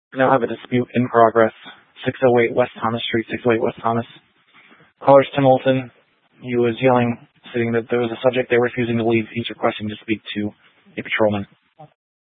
We now have a dispute in progress. 608 West Thomas Street, 608 West Thomas. Caller's Tim Olson. He was yelling, stating that there was a subject there refusing to leave. He's requesting to speak to a patrolman.